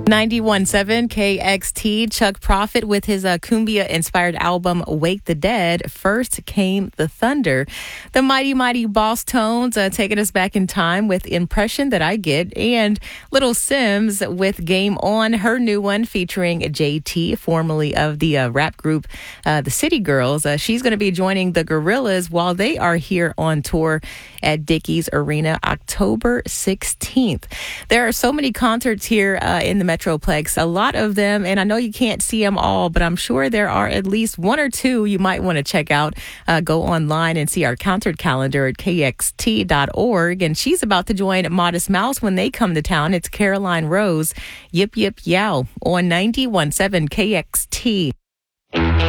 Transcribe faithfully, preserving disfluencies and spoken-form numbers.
ninety-one point seven K X T, Chuck Prophet with his uh, cumbia-inspired album Wake the Dead. First came the thunder. The Mighty Mighty Boss Tones uh, taking us back in time with Impression That I Get, and Little Sims with Game On, her new one featuring J T, formerly of the uh, rap group uh, The City Girls. Uh, she's going to be joining the Gorillas while they are here on tour at Dickies Arena October sixteenth. There are so many concerts here uh, in the Metroplex, a lot of them, and I know you can't see them all, but I'm sure there are at least one or two you might want to check out. Uh, go online and see our concert calendar at K X T dot org, and she's about to join Modest Mouse when they come to town. It's Caroline Rose, Yip Yip Yow on ninety-one point seven K X T.